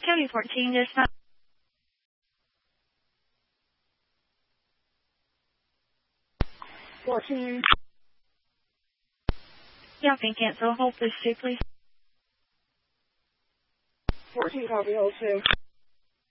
County 14 is not. 14. Y'all can cancel. Hold this 2, please. 14, copy, hold 2.